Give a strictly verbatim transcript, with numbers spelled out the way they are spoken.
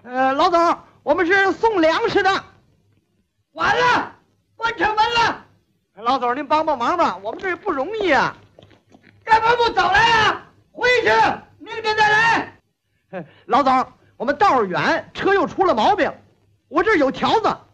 呃，老总，我们是送粮食的。 完了，关上门了。 老总，您帮帮忙吧，我们这不容易啊。 干嘛不早来啊？回去，明天再来。 老总，我们道儿远，车又出了毛病，我这儿有条子。